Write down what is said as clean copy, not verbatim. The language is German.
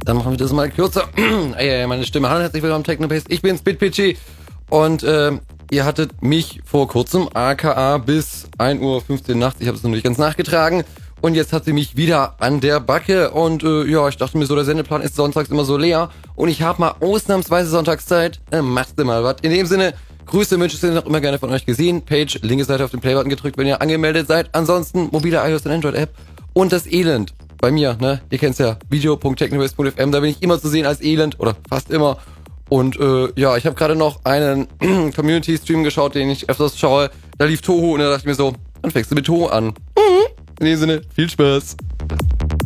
Dann machen wir das mal kürzer. Meine Stimme. Hallo, herzlich willkommen, Technobase. Ich bin's, BitPG. Und ihr hattet mich vor kurzem, aka bis 1:15 Uhr nachts, ich habe es noch nicht ganz nachgetragen. Und jetzt hat sie mich wieder an der Backe. Und ich dachte mir so, der Sendeplan ist sonntags immer so leer. Und ich habe mal ausnahmsweise Sonntagszeit. Machst du mal was. In dem Sinne, Grüße, Wünsche sind noch immer gerne von euch gesehen. Page, linke Seite auf den Playbutton gedrückt, wenn ihr angemeldet seid. Ansonsten mobile iOS und Android-App. Und das Elend bei mir, ne? Ihr kennt's ja, video.technobase.fm, da bin ich immer zu sehen als Elend oder fast immer. Und ich habe gerade noch einen Community-Stream geschaut, den ich öfters schaue. Da lief Toho und da dachte ich mir so, dann fängst du mit Toho an. In dem Sinne, viel Spaß.